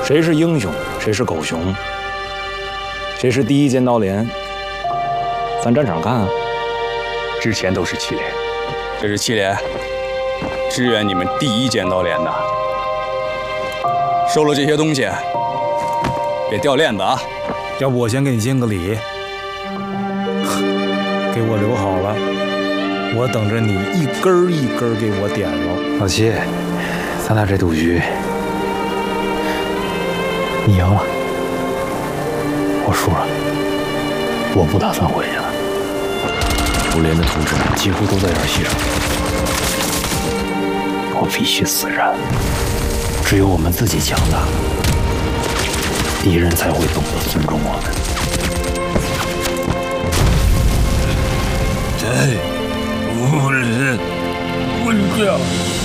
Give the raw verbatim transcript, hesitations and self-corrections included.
谁是英雄，谁是狗熊，谁是第一尖刀连，咱战场看啊。 之前都是七连，这是七连支援你们第一尖刀连的。收了这些东西，别掉链子啊！ 要不我先给你敬个礼，给我留好了，我等着你一根儿一根儿给我点喽。 老七，咱俩这赌局，你赢了，我输了，我不打算回去了。五连的同志们几乎都在这儿牺牲，我必须死战。只有我们自己强大，敌人才会懂得尊重我们。 这五人混账！